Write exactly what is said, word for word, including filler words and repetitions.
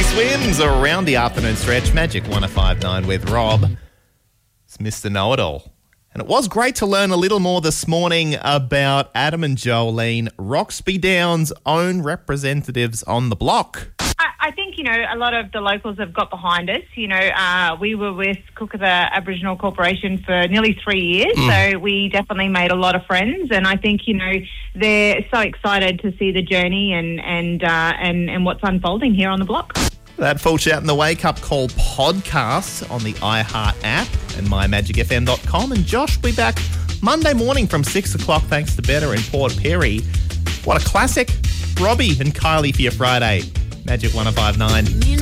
Swims around the afternoon stretch. Magic one oh five point nine with Rob. It's Mister Know-It-All. And it was great to learn a little more this morning about Adam and Jolene, Roxby Downs' own representatives on the block. I, I think, you know, a lot of the locals have got behind us. You know, uh, we were with Cookatha Aboriginal Corporation for nearly three years, mm. so we definitely made a lot of friends. And I think, you know, they're so excited to see the journey and and uh, and, and what's unfolding here on the block. That full shout in the Wake Up Call podcast on the iHeart app and my magic f m dot com. And Josh will be back Monday morning from six o'clock thanks to Better in Port Perry. What a classic. Robbie and Kylie for your Friday. Magic one oh five point nine.